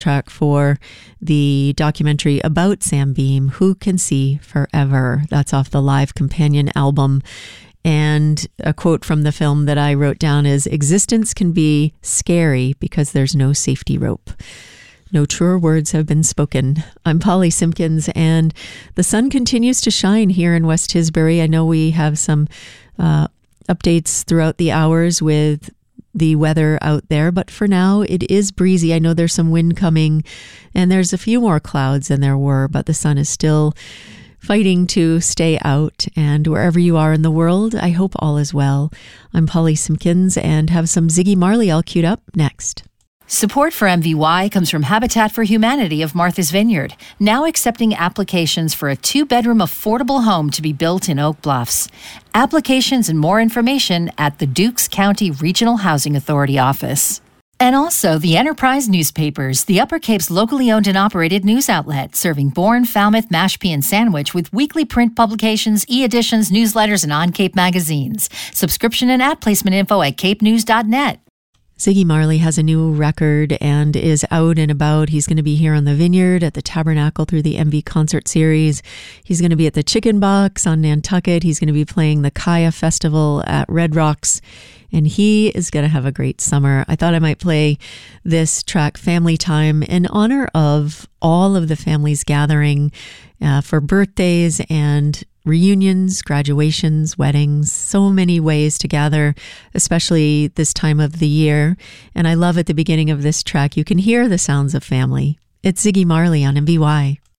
track for the documentary about Sam Beam, Who Can See Forever. That's off the Live Companion album. And a quote from the film that I wrote down is, "Existence can be scary because there's no safety rope." No truer words have been spoken. I'm Polly Simpkins, and the sun continues to shine here in West Tisbury. I know we have some updates throughout the hours with the weather out there, but for now it is breezy. I know there's some wind coming, and there's a few more clouds than there were, but the sun is still fighting to stay out. And wherever you are in the world, I hope all is well. I'm Polly Simpkins, and have some Ziggy Marley all queued up next. Support for MVY comes from Habitat for Humanity of Martha's Vineyard, now accepting applications for a 2-bedroom affordable home to be built in Oak Bluffs. Applications and more information at the Dukes County Regional Housing Authority office. And also the Enterprise Newspapers, the Upper Cape's locally owned and operated news outlet, serving Bourne, Falmouth, Mashpee, and Sandwich with weekly print publications, e-editions, newsletters, and on-Cape magazines. Subscription and ad placement info at capenews.net. Ziggy Marley has a new record and is out and about. He's going to be here on the Vineyard, at the Tabernacle through the MV Concert Series. He's going to be at the Chicken Box on Nantucket. He's going to be playing the Kaya Festival at Red Rocks. And he is going to have a great summer. I thought I might play this track, Family Time, in honor of all of the families gathering for birthdays and reunions, graduations, weddings, so many ways to gather, especially this time of the year. And I love at the beginning of this track, you can hear the sounds of family. It's Ziggy Marley on MVY.